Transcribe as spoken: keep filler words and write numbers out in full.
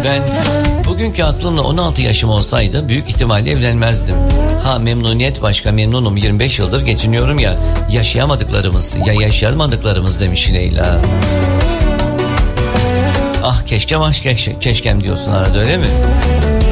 Ben bugünkü aklımla on altı yaşım olsaydı büyük ihtimalle evlenmezdim. Ha memnuniyet başka, memnunum, yirmi beş yıldır geçiniyorum ya. Yaşayamadıklarımız ya yaşayamadıklarımız demiş Leyla. Ah keşkem ah keşkem, keşkem diyorsun arada, öyle mi?